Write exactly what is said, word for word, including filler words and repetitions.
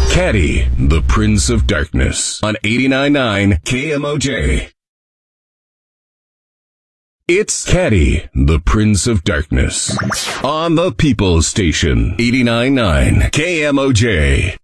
Caddy, the Prince of Darkness, on eighty-nine point nine K M O J. It's Caddy, the Prince of Darkness, on the People's Station, eighty-nine point nine K M O J.